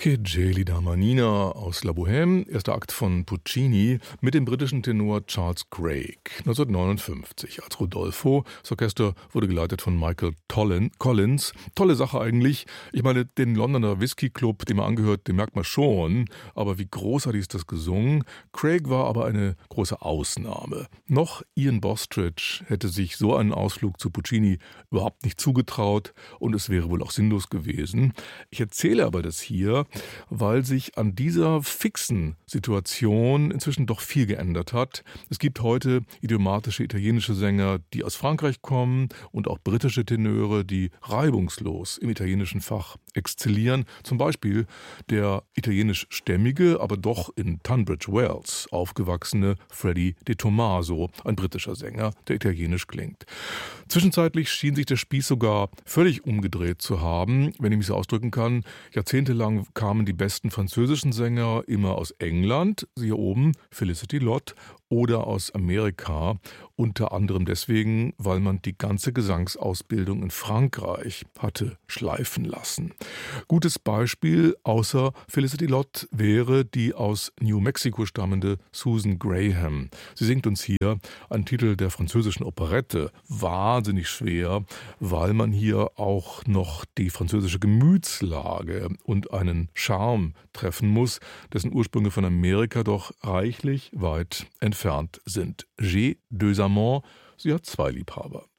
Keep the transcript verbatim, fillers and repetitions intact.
Che gelida manina aus La Bohème, erster Akt von Puccini mit dem britischen Tenor Charles Craig, neunzehnhundertneunundfünfzig als Rodolfo. Das Orchester wurde geleitet von Michael Tollin, Collins. Tolle Sache eigentlich. Ich meine, den Londoner Whisky Club, dem er angehört, den merkt man schon. Aber wie großartig ist das gesungen. Craig war aber eine große Ausnahme. Noch Ian Bostridge hätte sich so einen Ausflug zu Puccini überhaupt nicht zugetraut und es wäre wohl auch sinnlos gewesen. Ich erzähle aber das hier, weil sich an dieser fixen Situation inzwischen doch viel geändert hat. Es gibt heute idiomatische italienische Sänger, die aus Frankreich kommen und auch britische Tenöre, die reibungslos im italienischen Fach exzellieren. Zum Beispiel der italienischstämmige, aber doch in Tunbridge Wells aufgewachsene Freddie De Tomaso, ein britischer Sänger, der italienisch klingt. Zwischenzeitlich schien sich der Spieß sogar völlig umgedreht zu haben, wenn ich mich so ausdrücken kann. Jahrzehntelang kamen die besten französischen Sänger immer aus England, siehe oben, Felicity Lott, oder aus Amerika, unter anderem deswegen, weil man die ganze Gesangsausbildung in Frankreich hatte schleifen lassen. Gutes Beispiel außer Felicity Lott wäre die aus New Mexico stammende Susan Graham. Sie singt uns hier einen Titel der französischen Operette, wahnsinnig schwer, weil man hier auch noch die französische Gemütslage und einen Charme treffen muss, dessen Ursprünge von Amerika doch reichlich weit entfernt sind. J'ai deux amants, sie hat zwei Liebhaber.